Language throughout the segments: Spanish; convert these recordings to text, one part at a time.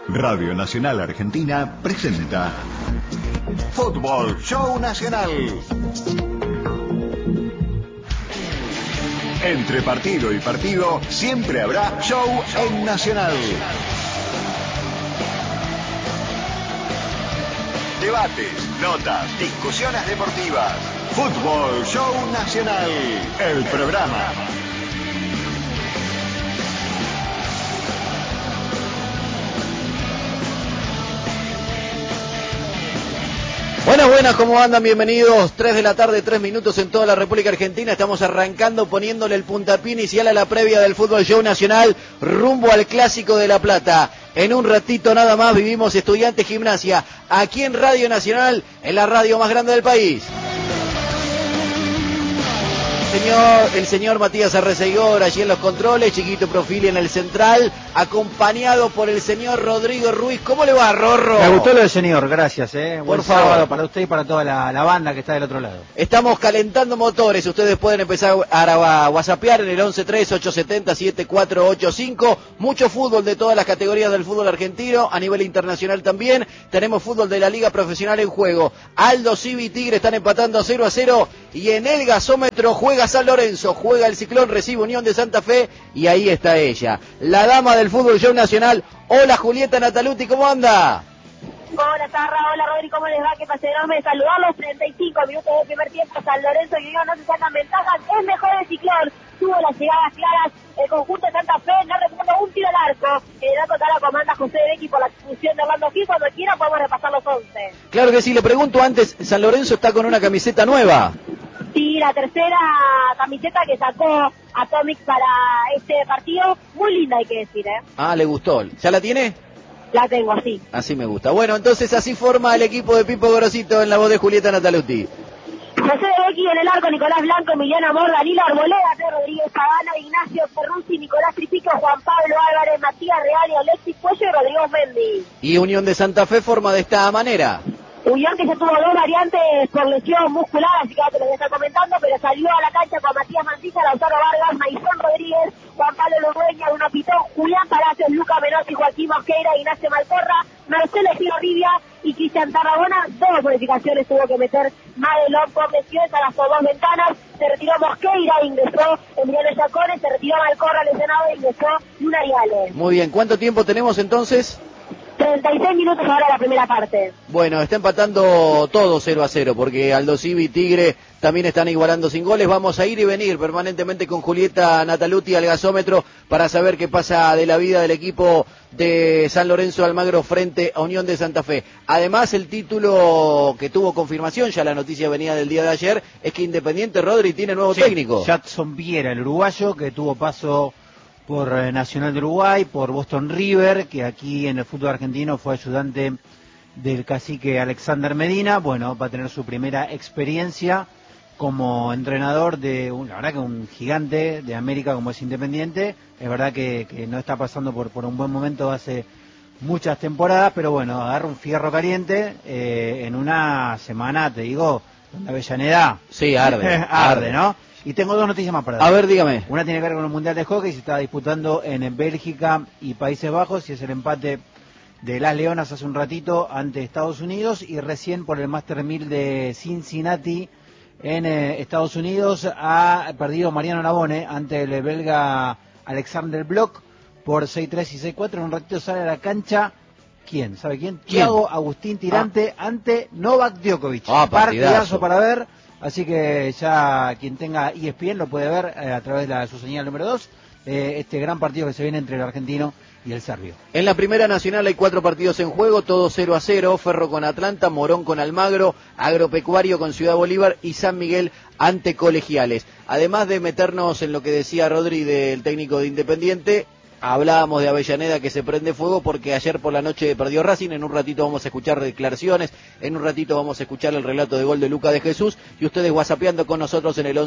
Radio Nacional Argentina presenta Fútbol Show Nacional. Entre partido y partido siempre habrá show en Nacional. Debates, notas, discusiones deportivas. Fútbol Show Nacional, el programa. Buenas, ¿cómo andan? Bienvenidos, 3 de la tarde, 3 minutos en toda la República Argentina. Estamos arrancando, poniéndole el puntapié inicial a la previa del Fútbol Show Nacional, rumbo al Clásico de La Plata. En un ratito nada más vivimos Estudiantes Gimnasia, aquí en Radio Nacional, en la radio más grande del país. El señor Matías Arreceguor allí en los controles, Chiquito Profili en el central, acompañado por el señor Rodrigo Ruiz. ¿Cómo le va, Rorro? Me gustó lo del señor, gracias. Por favor. Sábado para usted y para toda la banda que está del otro lado. Estamos calentando motores, ustedes pueden empezar a whatsappear en el 11-3-870-7485. Mucho fútbol de todas las categorías del fútbol argentino, a nivel internacional también. Tenemos fútbol de la Liga Profesional en juego. Aldo, Civi y Tigre están empatando 0-0 y en el gasómetro juega San Lorenzo, juega el Ciclón, recibe Unión de Santa Fe y ahí está ella, la dama del Fútbol Show Nacional. Hola Julieta Nataluti, ¿cómo anda? Hola Tarra, hola Rodri, ¿cómo les va? Que pase enorme saludarlos. 35 minutos del primer tiempo, San Lorenzo y Unión no se sacan ventajas, es mejor el Ciclón, tuvo las llegadas claras, el conjunto de Santa Fe, no recuerdo un tiro al arco. El dato acá la comanda José Becky por la expulsión de Orlando Gil. Cuando quiera podemos repasar los 11. Claro que sí, le pregunto antes, San Lorenzo está con una camiseta nueva. Sí, la tercera camiseta que sacó Atomic para este partido, muy linda hay que decir, Ah, le gustó, ¿ya la tiene? La tengo, sí. Así me gusta. Bueno, entonces así forma el equipo de Pipo Gorosito en la voz de Julieta Nataluti. José Becky en el arco, Nicolás Blanco, Emiliano Amor, Danilo Arboleda, Rodríguez Pagano, Ignacio Ferruzzi, Nicolás Tripico, Juan Pablo Álvarez, Matías Real y Alexis Cuello y Rodrigo Mendy. Y Unión de Santa Fe forma de esta manera. Unión que ya tuvo dos variantes por lesión muscular, así que ya te lo voy a estar comentando, pero salió a la cancha con Matías Mancilla, Lautaro Vargas, Maizón Rodríguez, Juan Pablo Ludueña, Bruno Pitón, Julián Palacios, Luca Menossi, Joaquín Mosqueira, Ignacio Malcorra, Marcelo Rivia y Cristian Tarragona. Dos modificaciones tuvo que meter Madelón por lesiones a las dos ventanas. Se retiró Mosqueira, ingresó Emiliano Yacones, se retiró Malcorra lesionado e ingresó Luna Ariales. Muy bien, ¿cuánto tiempo tenemos entonces? 36 minutos ahora la primera parte. Bueno, está empatando todo 0-0, porque Aldo Civi y Tigre también están igualando sin goles. Vamos a ir y venir permanentemente con Julieta Nataluti al gasómetro para saber qué pasa de la vida del equipo de San Lorenzo Almagro frente a Unión de Santa Fe. Además, el título que tuvo confirmación, ya la noticia venía del día de ayer, es que Independiente, Rodri, tiene nuevo técnico. Jadson Viera, el uruguayo, que tuvo paso por Nacional de Uruguay, por Boston River, que aquí en el fútbol argentino fue ayudante del cacique Alexander Medina. Bueno, va a tener su primera experiencia como entrenador de la verdad que un gigante de América como es Independiente. Es verdad que no está pasando por un buen momento hace muchas temporadas, pero bueno, agarra un fierro caliente en una semana, te digo, donde Avellaneda sí, arde, ¿no? Y tengo dos noticias más para dar. A ver, dígame. Una tiene que ver con el Mundial de Hockey, se está disputando en Bélgica y Países Bajos, y es el empate de las Leonas hace un ratito ante Estados Unidos, y recién por el Master 1000 de Cincinnati en Estados Unidos ha perdido Mariano Navone ante el belga Alexander Bloch por 6-3 y 6-4. En un ratito sale a la cancha. ¿Quién? ¿Sabe quién? Thiago Agustín Tirante ante Novak Djokovic. Partidazo para ver. Así que ya quien tenga ESPN lo puede ver a través de su señal número 2, este gran partido que se viene entre el argentino y el serbio. En la Primera Nacional hay 4 partidos en juego, todos 0-0, Ferro con Atlanta, Morón con Almagro, Agropecuario con Ciudad Bolívar y San Miguel ante Colegiales. Además de meternos en lo que decía Rodri del técnico de Independiente, hablábamos de Avellaneda que se prende fuego porque ayer por la noche perdió Racing. En un ratito vamos a escuchar declaraciones, en un ratito vamos a escuchar el relato de gol de Luca de Jesús y ustedes whatsappeando con nosotros en el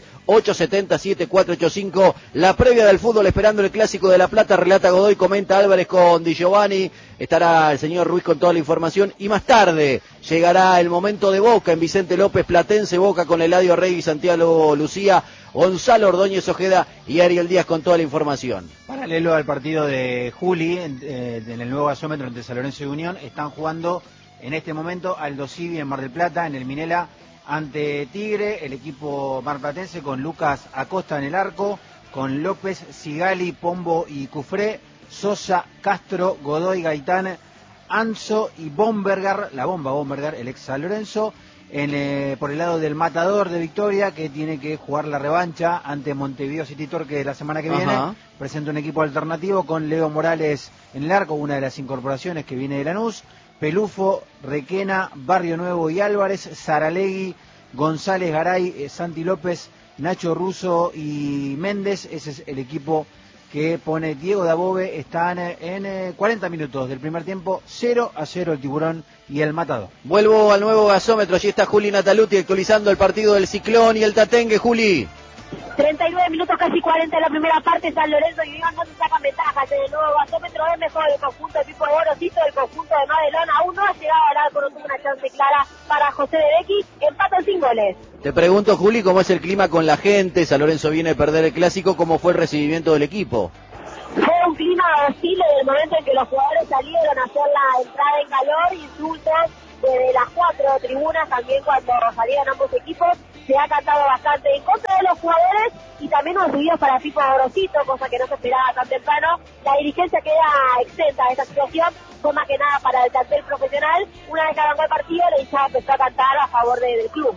11-3-870-7485. La previa del fútbol esperando el Clásico de La Plata, relata Godoy, comenta Álvarez con Di Giovanni, estará el señor Ruiz con toda la información y más tarde llegará el momento de Boca en Vicente López, Platense, Boca con Eladio Rey y Santiago Lucía. Gonzalo Ordóñez Ojeda y Ariel Díaz con toda la información. Paralelo al partido de Juli, en el nuevo gasómetro entre San Lorenzo y Unión, están jugando en este momento Aldo Civi en Mar del Plata, en el Minela, ante Tigre, el equipo marplatense con Lucas Acosta en el arco, con López, Sigali, Pombo y Cufré, Sosa, Castro, Godoy, Gaitán, Anzo y Bomberger, la bomba Bomberger, el ex San Lorenzo, por el lado del Matador de Victoria, que tiene que jugar la revancha ante Montevideo City Torque la semana que viene. Presenta un equipo alternativo con Leo Morales en el arco, una de las incorporaciones que viene de Lanús, Pelufo, Requena, Barrio Nuevo y Álvarez, Saralegui, González, Garay, Santi López, Nacho Russo y Méndez. Ese es el equipo que pone Diego Dabove. Están en 40 minutos del primer tiempo, 0-0 el Tiburón y el Matador. Vuelvo al nuevo gasómetro, allí está Juli Nataluti actualizando el partido del Ciclón y el Tatengue. Juli. 39 minutos, casi 40 en la primera parte. San Lorenzo y Unión no se sacan ventajas en el nuevo gasómetro. Es mejor el conjunto de Pipo de Borosito, el conjunto de Madelón aún no ha llegado al arco, no tuvo una chance clara para José de Becky. Empatan sin goles. Te pregunto, Juli, ¿cómo es el clima con la gente? San Lorenzo viene a perder el clásico, ¿cómo fue el recibimiento del equipo? Fue un clima hostil en el momento en que los jugadores salieron a hacer la entrada en calor, insultos desde las 4 tribunas, también cuando salieron ambos equipos. Se ha cantado bastante en contra de los jugadores y también unos subidos para Pipo Gorosito, cosa que no se esperaba tan temprano. La dirigencia queda exenta de esta situación, fue más que nada para el plantel profesional. Una vez que arrancó el partido, la hinchada empezó a cantar a favor del club.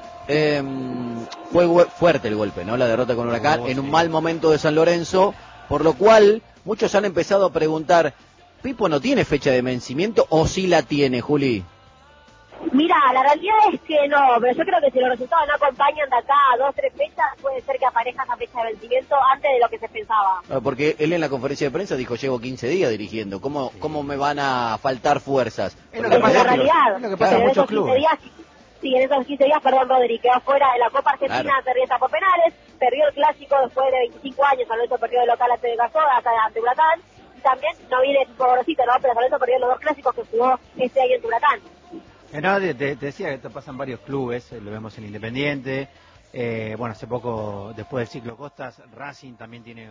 Fue fuerte el golpe, ¿no? La derrota con Huracán en un mal momento de San Lorenzo, por lo cual muchos han empezado a preguntar, ¿Pipo no tiene fecha de vencimiento o sí la tiene, Juli? Mira, la realidad es que no, pero yo creo que si los resultados no acompañan de acá a 2-3 fechas, puede ser que aparezca esa fecha de vencimiento antes de lo que se pensaba. Porque él en la conferencia de prensa dijo, llevo 15 días dirigiendo, ¿cómo me van a faltar fuerzas? Es lo que pasa, la realidad. Es lo que pasa en muchos clubes. Sí, en esos 15 días, Rodri, quedó fuera de la Copa Argentina, claro, Rieta por penales, perdió el clásico después de 25 años, San Lorenzo perdió de local ante Gasoda, ante Huracán, y también no viene Pipo Gorosito, ¿no? Pero San Lorenzo perdió los 2 clásicos que jugó este año en Huracán. No, te decía que esto pasa en varios clubes, lo vemos en Independiente, bueno, hace poco, después del ciclo Costas, Racing también tiene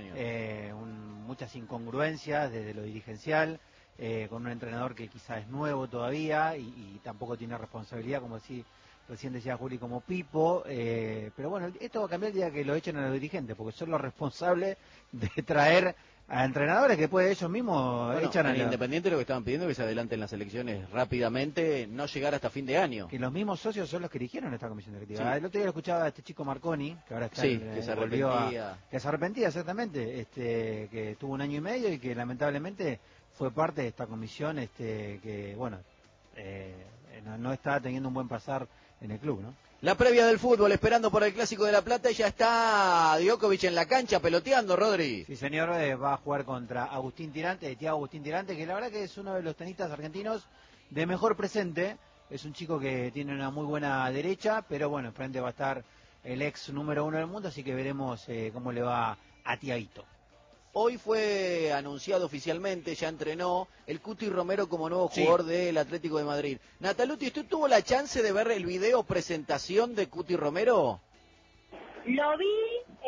muchas incongruencias desde lo dirigencial, con un entrenador que quizás es nuevo todavía y tampoco tiene responsabilidad, como recién decía Juli, como Pipo, pero bueno, esto va a cambiar el día que lo echen a los dirigentes, porque son los responsables de traer a entrenadores que después ellos mismos echan a Independiente. Lo que estaban pidiendo es que se adelanten las elecciones rápidamente, no llegar hasta fin de año. Que los mismos socios son los que eligieron esta comisión directiva. Sí. El otro día lo escuchaba a este chico Marconi, que ahora está que se arrepentía. Que se arrepentía, exactamente, que tuvo 1 año y medio y que lamentablemente fue parte de esta comisión, que bueno, no está teniendo un buen pasar en el club, ¿no? La previa del fútbol, esperando por el Clásico de La Plata, y ya está Djokovic en la cancha peloteando, Rodri. Sí, señor, va a jugar contra Agustín Tirante, Thiago Agustín Tirante, que la verdad que es uno de los tenistas argentinos de mejor presente. Es un chico que tiene una muy buena derecha, pero bueno, enfrente va a estar el ex número 1 del mundo, así que veremos cómo le va a Tiaguito. Hoy fue anunciado oficialmente, ya entrenó el Cuti Romero como nuevo jugador del Atlético de Madrid. Nataluti, ¿usted tuvo la chance de ver el video presentación de Cuti Romero? Lo vi,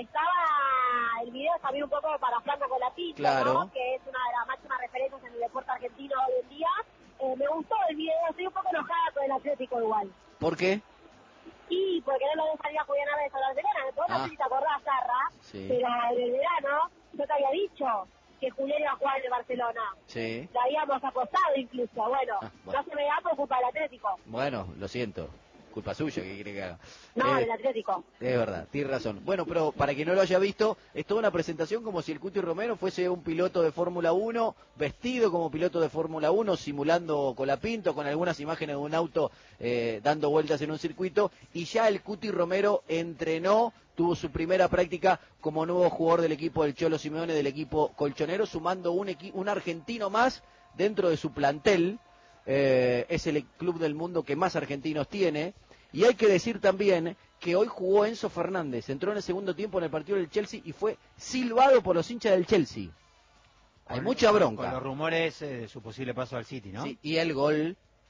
el video también un poco para Franco Colapinto, claro, ¿no? Que es una de las máximas referencias en el deporte argentino hoy en día. Me gustó el video, estoy un poco enojada con el Atlético igual. ¿Por qué? Y porque no lo dejaría jugar a de Barcelona, de todas te acordás, Zarra, sí, pero en el verano yo te había dicho que Julián iba a jugar en el Barcelona. Sí. Lo habíamos apostado incluso, bueno, no se me da por culpa del Atlético. Bueno, lo siento, culpa suya, ¿qué quiere que haga? No, del Atlético. Es verdad, tiene razón. Bueno, pero para quien no lo haya visto, es toda una presentación como si el Cuti Romero fuese un piloto de Fórmula 1, vestido como piloto de Fórmula 1, simulando Colapinto, con algunas imágenes de un auto dando vueltas en un circuito, y ya el Cuti Romero entrenó, tuvo su primera práctica como nuevo jugador del equipo del Cholo Simeone, del equipo colchonero, sumando un argentino más dentro de su plantel. Es el club del mundo que más argentinos tiene. Y hay que decir también que hoy jugó Enzo Fernández, entró en el segundo tiempo en el partido del Chelsea y fue silbado por los hinchas del Chelsea. Hay mucha bronca. Con los rumores de su posible paso al City, ¿no? Sí, y el gol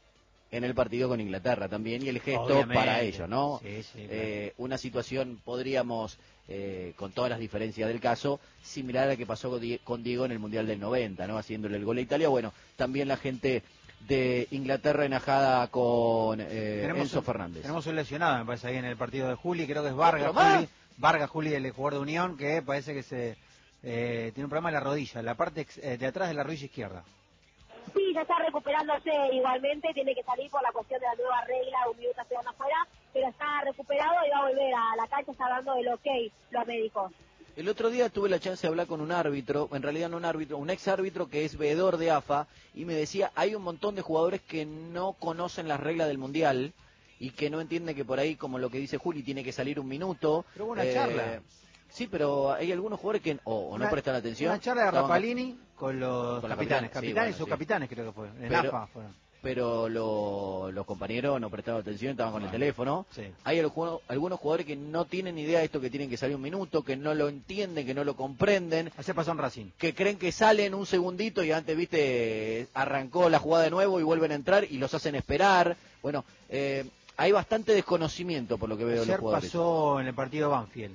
en el partido con Inglaterra también, y el gesto Obviamente. para ellos, ¿no? Sí, claro. Una situación, podríamos, con todas las diferencias del caso, similar a la que pasó con Diego en el Mundial del 90, ¿no? Haciéndole el gol a Italia. Bueno, también la gente de Inglaterra enajada con Enzo Fernández. Tenemos un lesionado, me parece, ahí en el partido de Juli, creo que es Vargas Juli, el jugador de Unión, que parece que tiene un problema en la rodilla, la parte de atrás de la rodilla izquierda. Sí, ya está recuperándose igualmente, tiene que salir por la cuestión de la nueva regla, un minuto quedando afuera, pero está recuperado y va a volver a la cancha, está dando el ok los médicos. El otro día tuve la chance de hablar con un árbitro, en realidad no un árbitro, un ex árbitro que es veedor de AFA, y me decía, hay un montón de jugadores que no conocen las reglas del Mundial y que no entienden que por ahí, como lo que dice Juli, tiene que salir un minuto. Pero hubo una charla. Sí, pero hay algunos jugadores que o no prestan atención. Una charla de Rapalini con los capitanes, sí, bueno, subcapitanes creo que fue, en AFA fueron. Pero los compañeros no prestaban atención, estaban con el teléfono. Sí. Hay algunos jugadores que no tienen idea de esto, que tienen que salir un minuto, que no lo entienden, que no lo comprenden. Así pasó en Racing. Que creen que salen un segundito y antes, viste, arrancó la jugada de nuevo y vuelven a entrar y los hacen esperar. Bueno, hay bastante desconocimiento por lo que veo de los jugadores. Ayer pasó en el partido de Banfield,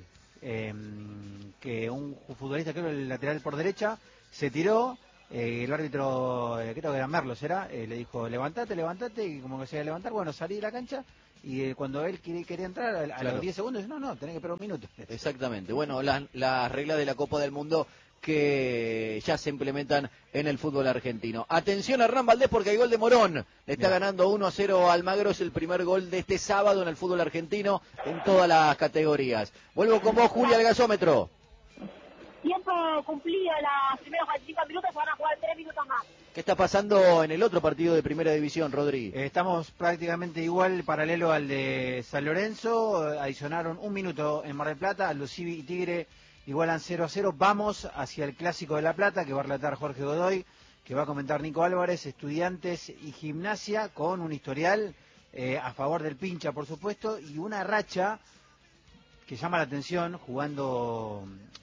que un futbolista, creo el lateral por derecha, se tiró. El árbitro, creo que era Merlos, le dijo, levantate, y como que se iba a levantar, bueno, salí de la cancha, y cuando él quería entrar, a los 10 segundos, no, tenés que esperar un minuto. Exactamente, bueno, las reglas de la Copa del Mundo que ya se implementan en el fútbol argentino. Atención a Hernán Valdés porque hay gol de Morón, le está ganando 1-0 Almagro, es el primer gol de este sábado en el fútbol argentino en todas las categorías. Vuelvo con vos, Julia, al gasómetro. Tiempo cumplido, los primeros 45 minutos, se van a jugar 3 minutos más. ¿Qué está pasando en el otro partido de Primera División, Rodri? Estamos prácticamente igual, paralelo al de San Lorenzo, adicionaron un minuto en Mar del Plata, Aldo Civi y Tigre igualan 0-0, vamos hacia el Clásico de La Plata, que va a relatar Jorge Godoy, que va a comentar Nico Álvarez, Estudiantes y Gimnasia, con un historial a favor del Pincha, por supuesto, y una racha que llama la atención, jugando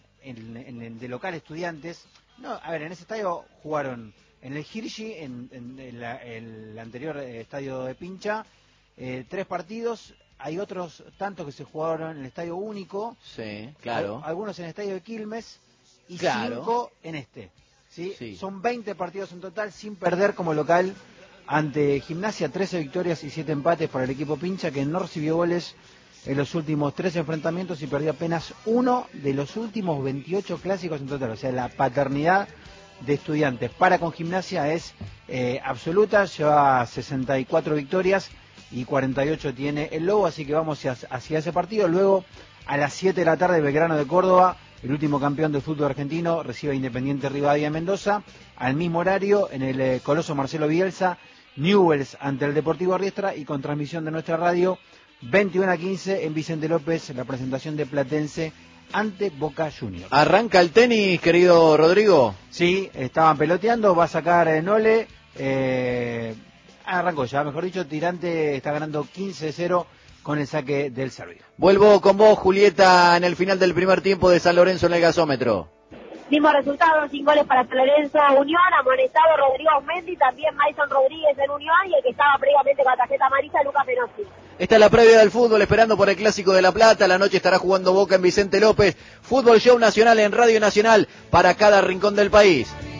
de local Estudiantes. No, a ver, en ese estadio jugaron en el Hirschi, en el anterior estadio de Pincha, 3 partidos. Hay otros tantos que se jugaron en el estadio único. Sí, claro. Algunos en el estadio de Quilmes y claro. 5 en este. ¿sí? Sí. Son 20 partidos en total sin perder como local ante Gimnasia, 13 victorias y 7 empates para el equipo Pincha, que no recibió goles en los últimos 3 enfrentamientos y perdió apenas uno de los últimos 28 clásicos en total. O sea, la paternidad de Estudiantes para con Gimnasia es absoluta, lleva 64 victorias y 48 tiene el Lobo, así que vamos hacia ese partido. Luego, a las 7 de la tarde, Belgrano de Córdoba, el último campeón del fútbol argentino, recibe a Independiente Rivadavia Mendoza. Al mismo horario, en el Coloso Marcelo Bielsa, Newell's ante el Deportivo Riestra, y con transmisión de nuestra radio, 21:15 en Vicente López, la presentación de Platense ante Boca Juniors. ¿Arranca el tenis, querido Rodrigo? Sí, estaban peloteando, va a sacar Nole, arrancó ya, mejor dicho, Tirante está ganando 15-0 con el saque del servicio. Vuelvo con vos, Julieta, en el final del primer tiempo de San Lorenzo en el gasómetro. Mismo resultado, 5 goles para San Lorenzo, Unión, amonestado Rodrigo Mendy, también Mason Rodríguez en Unión, y el que estaba previamente con la tarjeta amarilla, Lucas Penossi. Esta es la previa del fútbol, esperando por el Clásico de La Plata. La noche estará jugando Boca en Vicente López. Fútbol Show Nacional en Radio Nacional para cada rincón del país.